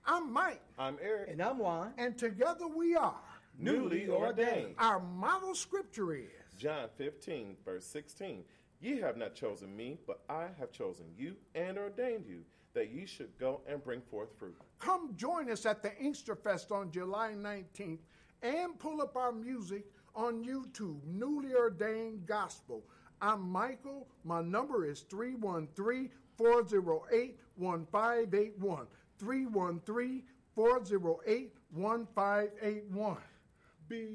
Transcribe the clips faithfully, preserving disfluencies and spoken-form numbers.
I'm Mike. I'm Eric. And I'm Juan. And together we are newly ordained. Our model scripture is John fifteen, verse sixteen. Ye have not chosen me, but I have chosen you and ordained you, that ye should go and bring forth fruit. Come join us at the Inkster Fest on July nineteenth and pull up our music on YouTube, Newly Ordained Gospel. I'm Michael. My number is three one three, four oh eight, one five eight one. three one three, four oh eight, one five eight one. Be,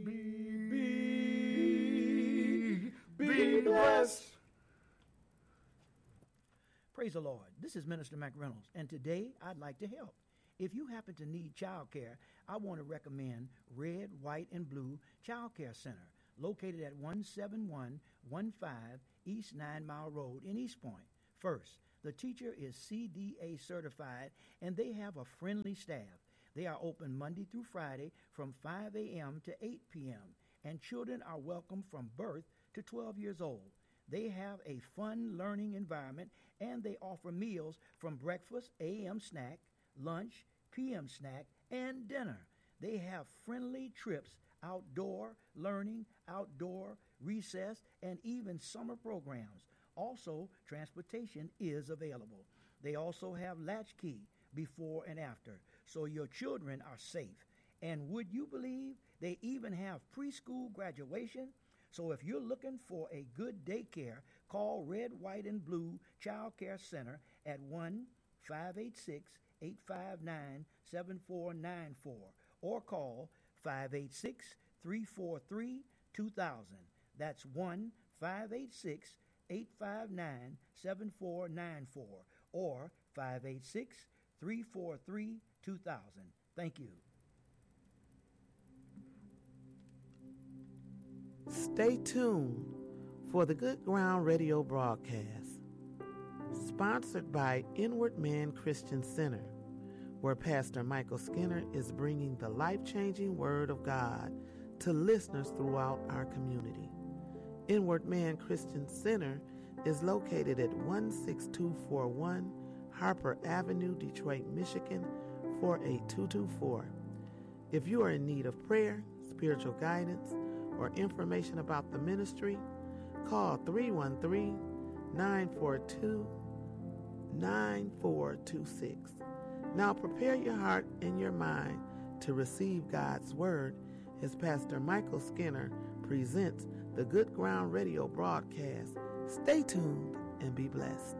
be, be blessed. Praise the Lord. This is Minister Mac Reynolds, and today I'd like to help. If you happen to need child care, I want to recommend Red, White, and Blue Child Care Center, located at one seven one one five East Nine Mile Road in East Point. First, the teacher is C D A certified, and they have a friendly staff. They are open Monday through Friday from five a.m. to eight p.m., and children are welcome from birth to twelve years old. They have a fun learning environment, and they offer meals from breakfast, a m snack, lunch, p m snack, and dinner. They have friendly trips, outdoor learning, outdoor recess, and even summer programs. Also, transportation is available. They also have latchkey before and after, so your children are safe. And would you believe they even have preschool graduation? So if you're looking for a good daycare, call Red, White, and Blue Child Care Center at one five eight six, eight five nine, seven four nine four or call five eight six, three four three, two thousand. That's one five eight six, eight five nine, seven four nine four or five eight six, three four three, two thousand. Thank you. Stay tuned for the Good Ground Radio broadcast, sponsored by Inward Man Christian Center, where Pastor Michael Skinner is bringing the life-changing Word of God to listeners throughout our community. Inward Man Christian Center is located at one six two four one Harper Avenue, Detroit, Michigan, four eight two two four. If you are in need of prayer, spiritual guidance, or information about the ministry, call three one three, nine four two, nine four two six. Now prepare your heart and your mind to receive God's Word as Pastor Michael Skinner presents the Good Ground Radio broadcast. Stay tuned and be blessed.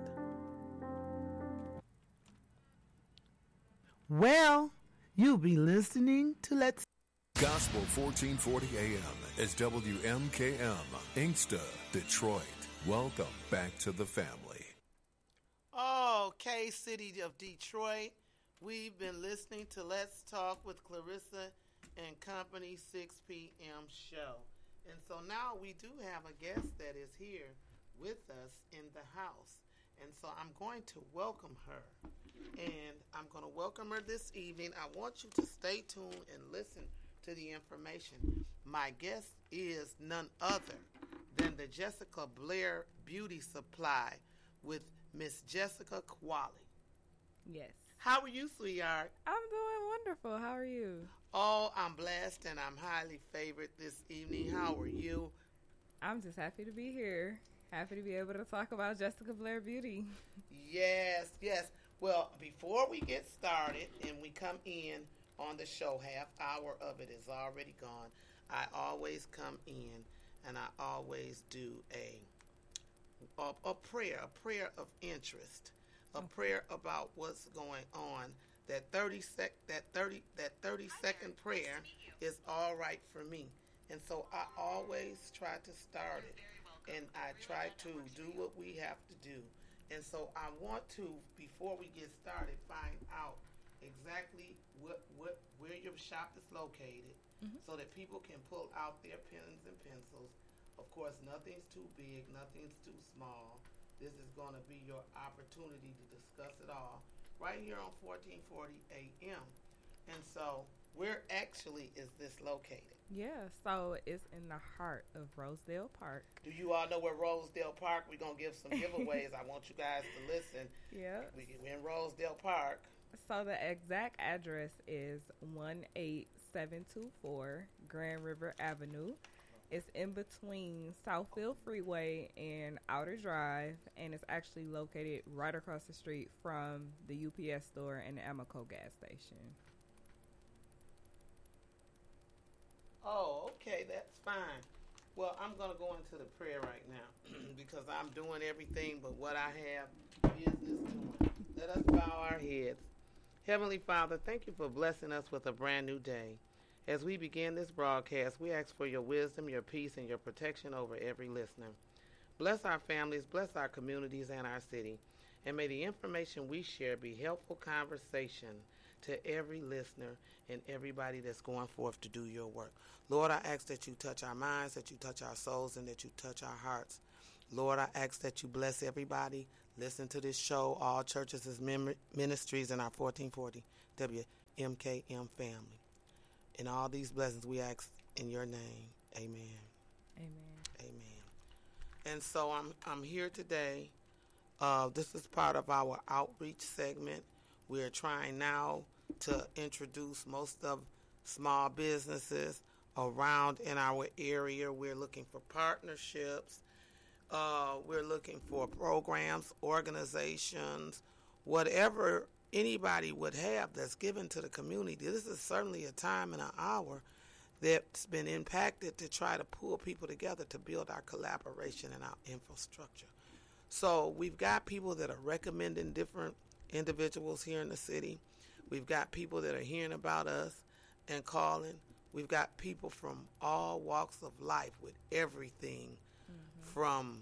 Well, you'll be listening to Let's Gospel fourteen forty A M is W M K M, Inkster, Detroit. Welcome back to the family. Oh, K-City of Detroit. We've been listening to Let's Talk with Clarissa and Company six p.m. show. And so now we do have a guest that is here with us in the house. And so I'm going to welcome her. And I'm going to welcome her this evening. I want you to stay tuned and listen to the information. My guest is none other than the Jessica Blair Beauty Supply with Miss Jessica Qualley. Yes. How are you, sweetheart? I'm doing wonderful. How are you? Oh, I'm blessed and I'm highly favored this evening. How are you? I'm just happy to be here. Happy to be able to talk about Jessica Blair Beauty. Yes, yes. Well, before we get started and we come in on the show, half hour of it is already gone. I always come in and I always do a a, a prayer, a prayer of interest, a okay. prayer about what's going on. That thirty sec, that thirty, that thirty second prayer is all right for me, and so I always try to start it, and I try to do what we have to do, and so I want to, before we get started, find out exactly what what where your shop is located, mm-hmm. so that people can pull out their pens and pencils. Of course, nothing's too big, nothing's too small. This is going to be your opportunity to discuss it all right here on fourteen forty A M. And so, where actually is this located? Yeah, so it's in the heart of Rosedale Park. Do you all know where Rosedale Park? We're going to give some giveaways. I want you guys to listen. Yeah. We, we're in Rosedale Park. So the exact address is one eight seven two four Grand River Avenue. It's in between Southfield Freeway and Outer Drive, and it's actually located right across the street from the U P S store and the Amoco gas station. Oh, okay, that's fine. Well, I'm going to go into the prayer right now because I'm doing everything but what I have business doing. Let us bow our heads. Heavenly Father, thank you for blessing us with a brand new day. As we begin this broadcast, we ask for your wisdom, your peace, and your protection over every listener. Bless our families, bless our communities and our city, and may the information we share be helpful conversation to every listener and everybody that's going forth to do your work. Lord, I ask that you touch our minds, that you touch our souls, and that you touch our hearts. Lord, I ask that you bless everybody. Listen to this show, all churches and ministries in our fourteen forty W M K M family. In all these blessings we ask in your name. Amen. Amen. Amen. And so I'm I'm here today. Uh, this is part of our outreach segment. We're trying now to introduce most of small businesses around in our area. We're looking for partnerships. Uh, we're looking for programs, organizations, whatever anybody would have that's given to the community. This is certainly a time and an hour that's been impacted to try to pull people together to build our collaboration and our infrastructure. So we've got people that are recommending different individuals here in the city. We've got people that are hearing about us and calling. We've got people from all walks of life with everything mm-hmm. from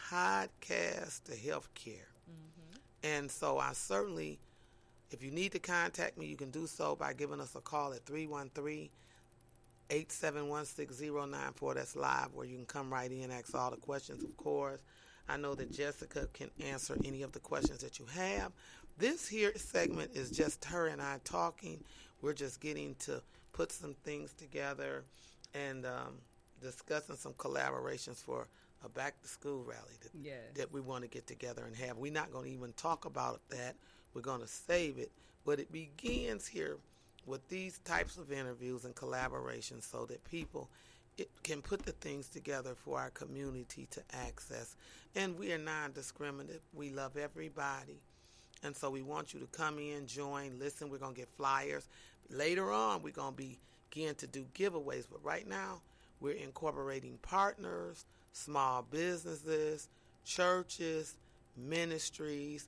podcasts to healthcare. Mm-hmm. And so I certainly, if you need to contact me, you can do so by giving us a call at three one three, eight seven one, six zero nine four. That's live, where you can come right in and ask all the questions, of course. I know that Jessica can answer any of the questions that you have. This here segment is just her and I talking. We're just getting to put some things together and um, discussing some collaborations for a back-to-school rally that, yes. that we want to get together and have. We're not going to even talk about that. We're going to save it. But it begins here with these types of interviews and collaborations so that people it can put the things together for our community to access. And we are non-discriminative. We love everybody. And so we want you to come in, join, listen. We're going to get flyers. Later on, we're going to begin to do giveaways. But right now, we're incorporating partners, small businesses, churches, ministries,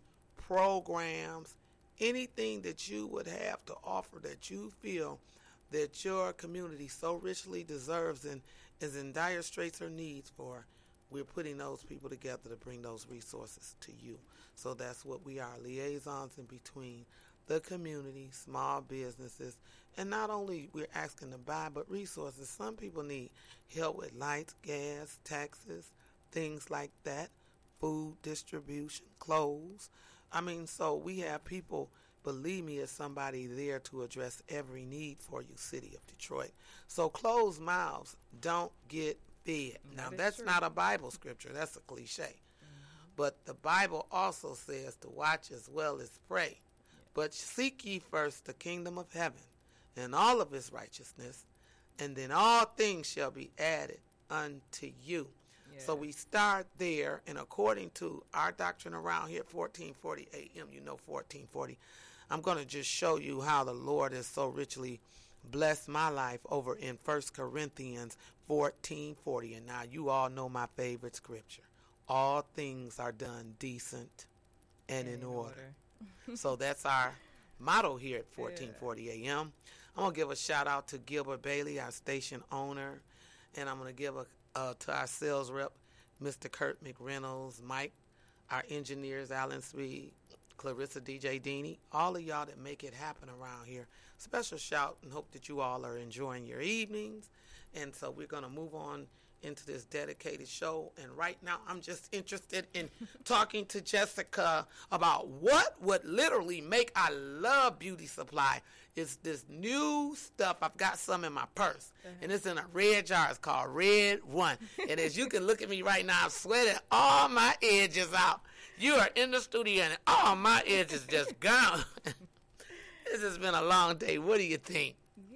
programs, anything that you would have to offer that you feel that your community so richly deserves and is in dire straits or needs for. We're putting those people together to bring those resources to you. So that's what we are, liaisons in between the community, small businesses, and not only we're asking to buy, but resources. Some people need help with lights, gas, taxes, things like that, food distribution, clothes. I mean, so we have people, believe me, as somebody there to address every need for you, City of Detroit. So closed mouths don't get fed. Now, that that's true. not a Bible scripture. That's a cliche. Mm-hmm. But the Bible also says to watch as well as pray. But seek ye first the kingdom of heaven and all of his righteousness, and then all things shall be added unto you. Yeah. So we start there, and according to our doctrine around here at fourteen forty A M, you know fourteen forty, I'm going to just show you how the Lord has so richly blessed my life over in First Corinthians fourteen forty. And now you all know my favorite scripture. All things are done decent and, and in order. order. So that's our motto here at fourteen forty A M. I'm going to give a shout out to Gilbert Bailey, our station owner, and I'm going to give a uh, to our sales rep, Mister Kurt McReynolds, Mike, our engineers, Alan Speed, Clarissa D J Deeney, all of y'all that make it happen around here. Special shout and hope that you all are enjoying your evenings. And so we're going to move on into this dedicated show. And right now, I'm just interested in talking to Jessica about what would literally make I love beauty supply. It's this new stuff. I've got some in my purse, uh-huh. and it's in a red jar. It's called Red One. And as you can look at me right now, I'm sweating all my edges out. You are in the studio, and all my edges just gone. This has been a long day. What do you think? Yeah,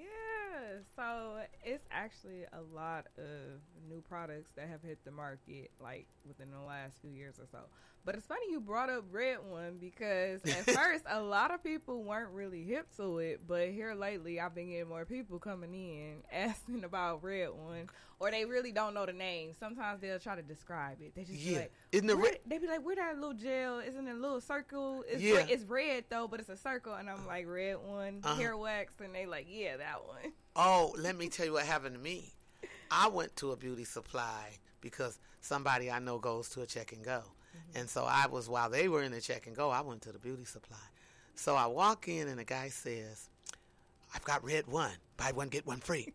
so it's actually a lot of new products that have hit the market like within the last few years or so. But it's funny you brought up Red One because at first a lot of people weren't really hip to it, but here lately I've been getting more people coming in asking about Red One, or they really don't know the name. Sometimes they'll try to describe it. They just Yeah. be like, Isn't it where, red? they be like, where that little gel? Isn't it a little circle? It's, Yeah. red, it's red though, but it's a circle. And I'm like, Red One, Uh-huh. hair wax, and they like, yeah, that one. Oh, let me tell you what happened to me. I went to a beauty supply because somebody I know goes to a check and go. Mm-hmm. And so I was, while they were in the check and go, I went to the beauty supply. So I walk in and the guy says, I've got Red One. Buy one, get one free.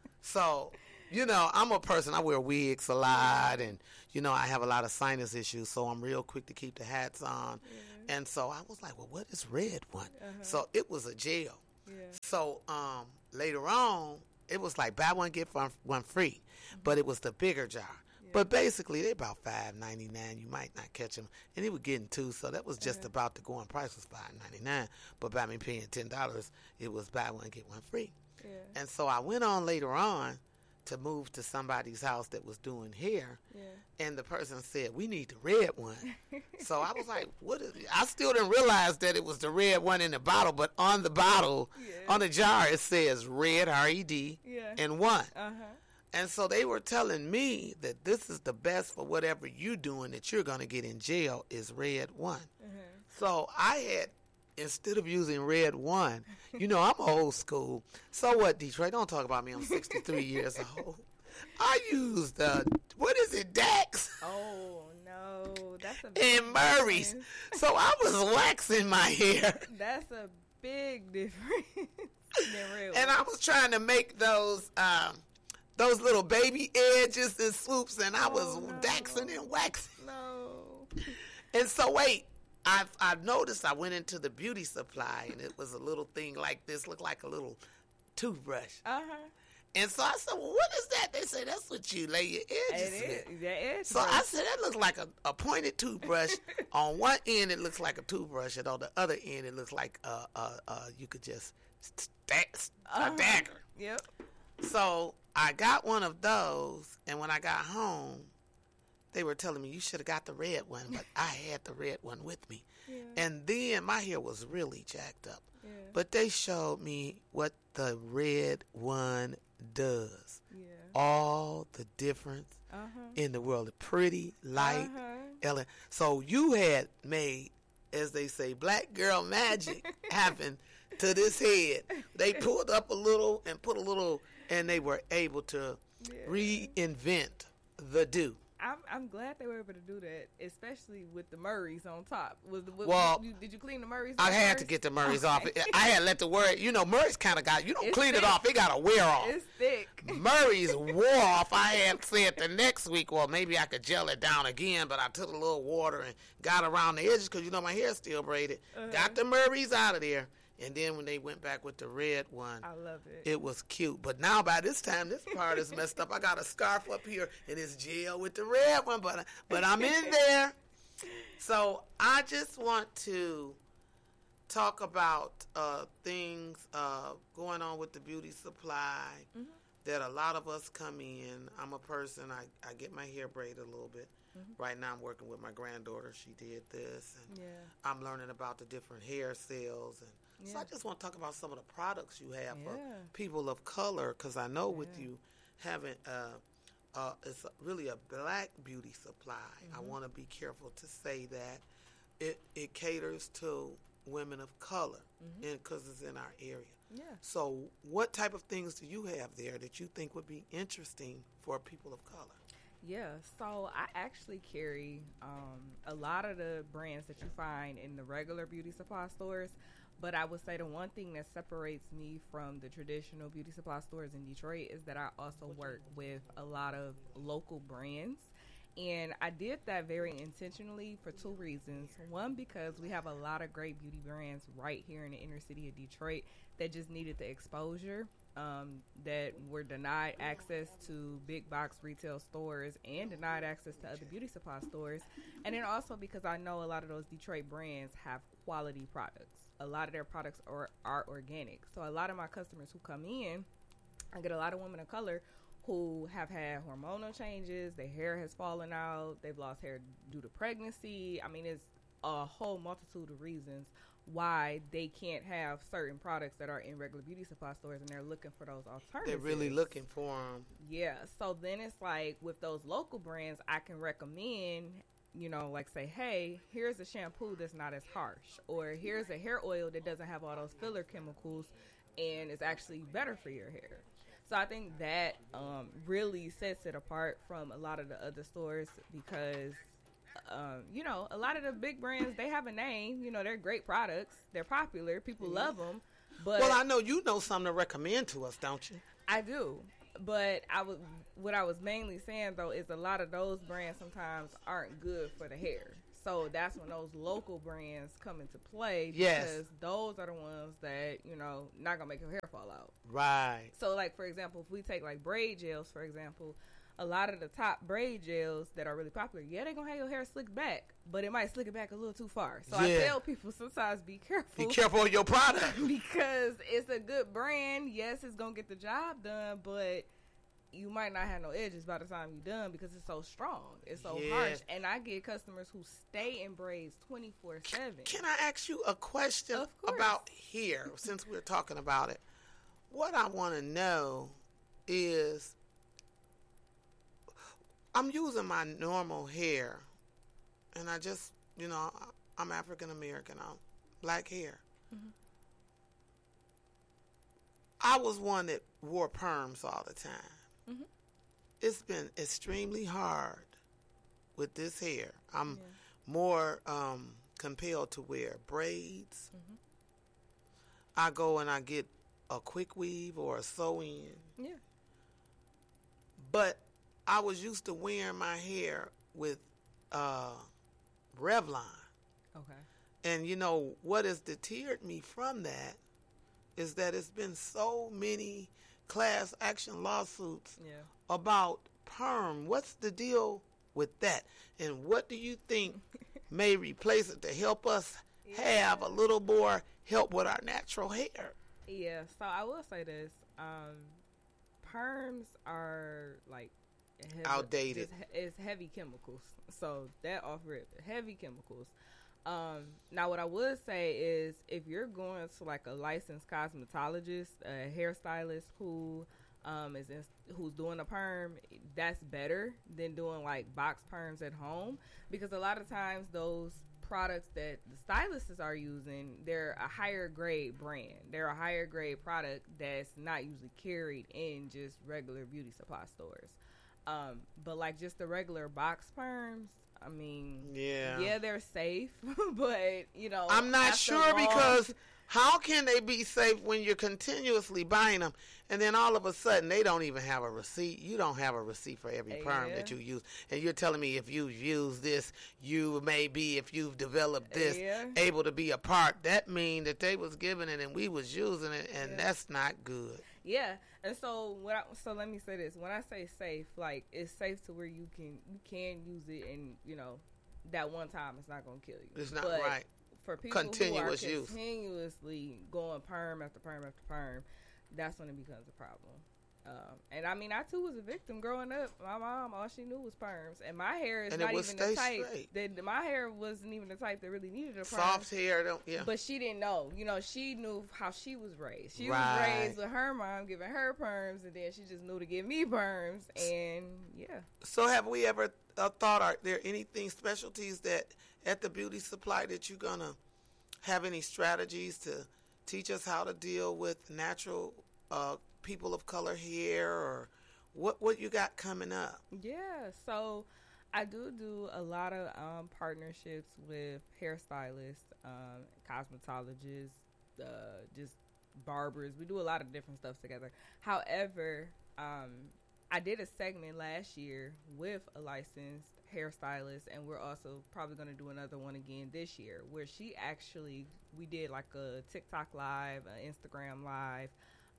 So, you know, I'm a person, I wear wigs a lot and, you know, I have a lot of sinus issues, so I'm real quick to keep the hats on. Yeah. And so I was like, well, what is Red One? Uh-huh. So it was a gel. Yeah. So um, later on, it was like buy one, get one, one free, mm-hmm. but it was the bigger jar. Yeah. But basically, they're about five ninety-nine. You might not catch them. And he was getting two, so that was just uh-huh. about the going price was five ninety-nine. But by me paying ten dollars, it was buy one, get one free. Yeah. And so I went on later on to move to somebody's house that was doing hair, yeah. and the person said, we need the red one. So I was like, what is it? I still didn't realize that it was the red one in the bottle, but on the bottle, yeah. on the jar, it says red, R E D, yeah. and one. Uh-huh. And so they were telling me that this is the best for whatever you're doing that you're going to get in jail is red one. Uh-huh. So I had, instead of using Red One, you know, I'm old school. So what, Detroit? Don't talk about me. I'm sixty-three years old. I used, uh, what is it, Dax? Oh, no. That's a big and Murray's. Difference. So I was waxing my hair. That's a big difference than Red And One. I was trying to make those, um, those little baby edges and swoops, and I was oh, no. Daxing and waxing. No. And so, wait. I've, I've noticed I went into the beauty supply, and it was a little thing like this, looked like a little toothbrush. Uh-huh. And so I said, well, what is that? They said, that's what you lay your edges it with. Is. That edge so brush. I said, that looks like a, a pointed toothbrush. On one end, it looks like a toothbrush, and on the other end, it looks like uh, uh, uh, you could just st- st- uh-huh. a dagger. Yep. So I got one of those, and when I got home, they were telling me, you should have got the red one, but I had the red one with me. Yeah. And then my hair was really jacked up. Yeah. But they showed me what the red one does. Yeah. All the difference uh-huh. in the world. Pretty, light, uh-huh. elegant. So you had made, as they say, black girl magic happen to this head. They pulled up a little and put a little, and they were able to yeah. reinvent the do. I'm I'm glad they were able to do that, especially with the Murrays on top. Was the, well, you, did you clean the Murrays? I had first? to get the Murrays off. I had let the word, you know, Murrays kind of got, you don't it's clean thick. it off, it got to wear off. It's thick. Murrays wore off. I had said the next week, well, maybe I could gel it down again, but I took a little water and got around the edges because, you know, my hair's still braided. Uh-huh. Got the Murrays out of there. And then when they went back with the red one, I love it. It was cute. But now by this time, this part is messed up. I got a scarf up here and it's gel with the red one, but but I'm in there. So I just want to talk about uh, things uh, going on with the beauty supply mm-hmm. that a lot of us come in. I'm a person, I, I get my hair braided a little bit. Mm-hmm. Right now I'm working with my granddaughter. She did this. And yeah. I'm learning about the different hair cells. And yeah. so I just want to talk about some of the products you have yeah. for people of color, because I know yeah. with you having, uh, uh, it's really a black beauty supply. Mm-hmm. I want to be careful to say that it, it caters to women of color because mm-hmm. it's in our area. Yeah. So what type of things do you have there that you think would be interesting for people of color? Yeah, so I actually carry um, a lot of the brands that you find in the regular beauty supply stores, but I would say the one thing that separates me from the traditional beauty supply stores in Detroit is that I also work with a lot of local brands. And I did that very intentionally for two reasons. One, because we have a lot of great beauty brands right here in the inner city of Detroit that just needed the exposure, um, that were denied access to big box retail stores and denied access to other beauty supply stores. And then also because I know a lot of those Detroit brands have quality products. a lot of their products are, are organic. So a lot of my customers who come in, I get a lot of women of color who have had hormonal changes. Their hair has fallen out. They've lost hair due to pregnancy. I mean, it's a whole multitude of reasons why they can't have certain products that are in regular beauty supply stores, and they're looking for those alternatives. They're really looking for them. Yeah. So then it's like with those local brands, I can recommend, you know, like say, hey, here's a shampoo that's not as harsh, or here's a hair oil that doesn't have all those filler chemicals and is actually better for your hair. So I think that um, really sets it apart from a lot of the other stores because, um, you know, a lot of the big brands, they have a name. You know, they're great products. They're popular. People love them. But Well, I know you know something to recommend to us, don't you? I do. But I was, what I was mainly saying, though, is a lot of those brands sometimes aren't good for the hair. So that's when those local brands come into play. Yes. Because those are the ones that, you know, not going to make your hair fall out. Right. So, like, for example, if we take, like, braid gels, for example, a lot of the top braid gels that are really popular, yeah, they're going to have your hair slick back, but it might slick it back a little too far. So Yeah. I tell people sometimes be careful. Be careful of your product. Because it's a good brand. Yes, it's going to get the job done, but you might not have no edges by the time you're done because it's so strong. It's so Yes. harsh. And I get customers who stay in braids twenty-four seven. Can I ask you a question Of course. about hair, since we're talking about it? What I want to know is, I'm using my normal hair, and I just, you know, I'm African American, I'm black hair. Mm-hmm. I was one that wore perms all the time. Mm-hmm. It's been extremely hard with this hair. I'm Yeah. more um, compelled to wear braids. Mm-hmm. I go and I get a quick weave or a sew-in. Yeah. But I was used to wearing my hair with uh, Revlon. Okay. And, you know, what has deterred me from that is that it's been so many class action lawsuits Yeah. about perm. What's the deal with that? And what do you think may replace it to help us have a little more help with our natural hair? Yeah. So I will say this. Um, perms are like heavy, Outdated. just he- It's heavy chemicals. So that off rip, heavy chemicals. Um, now, what I would say is if you're going to like a licensed cosmetologist, a hairstylist who um, is in, who's doing a perm, that's better than doing like box perms at home, because a lot of times those products that the stylists are using, they're a higher grade brand. They're a higher grade product that's not usually carried in just regular beauty supply stores. Um, but like just the regular box perms, I mean, Yeah. yeah, they're safe, but you know, I'm not after sure long- because how can they be safe when you're continuously buying them and then all of a sudden they don't even have a receipt? You don't have a receipt for every perm Yeah. that you use. And you're telling me if you've used this, you may be, if you've developed this, Yeah. able to be a part. That mean that they was giving it and we was using it, and Yeah. that's not good. Yeah, and so what? I, so let me say this: when I say safe, like it's safe to where you can you can use it, and you know that one time it's not going to kill you. It's not But right. for people Continuous who are use. continuously going perm after perm after perm, that's when it becomes a problem. Um, and I mean, I too was a victim growing up. My mom, all she knew was perms, and my hair is And it not would even stay the type straight. that my hair wasn't even the type that really needed a perm. Soft hair, don't, yeah. But she didn't know. You know, she knew how she was raised. She Right. was raised with her mom giving her perms, and then she just knew to give me perms. And yeah. So have we ever uh, thought, are there anything, specialties that at the beauty supply that you're going to have any strategies to teach us how to deal with natural uh, people of color hair, or what, what you got coming up? Yeah. So I do do a lot of um, partnerships with hairstylists, um, cosmetologists, uh, just barbers. We do a lot of different stuff together. However, um, I did a segment last year with a licensed hairstylist, and we're also probably going to do another one again this year, where she actually, we did like a TikTok live, an Instagram live,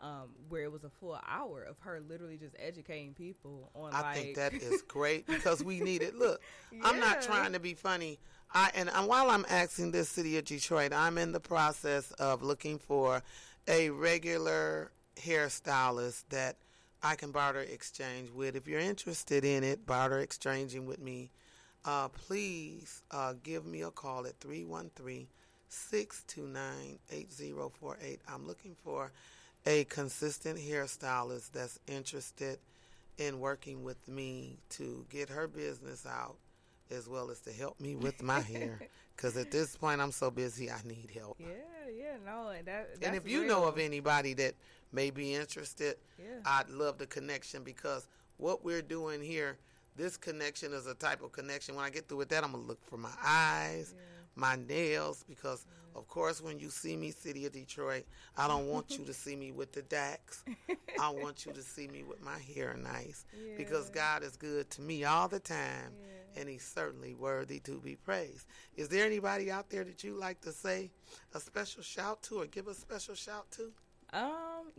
um, where it was a full hour of her literally just educating people on. I like, think that is great because we need it. Look, I'm not Yeah. trying to be funny. I and, and while I'm asking this city of Detroit, I'm in the process of looking for a regular hairstylist that I can barter exchange with. If you're interested in it, barter exchanging with me, uh, please uh, give me a call at three one three, six two nine, eight zero four eight. I'm looking for a consistent hairstylist that's interested in working with me to get her business out as well as to help me with my hair. Because at this point, I'm so busy, I need help. Yeah, yeah, no, and that. That's And if you real. know of anybody that may be interested, Yeah. I'd love the connection because what we're doing here, this connection is a type of connection. When I get through with that, I'm going to look for my eyes, Yeah. my nails, because, of course, when you see me, City of Detroit, I don't want you to see me with the Dax. I want you to see me with my hair nice because Yeah. God is good to me all the time, Yeah. and he's certainly worthy to be praised. Is there anybody out there that you like to say a special shout to or give a special shout to? Um,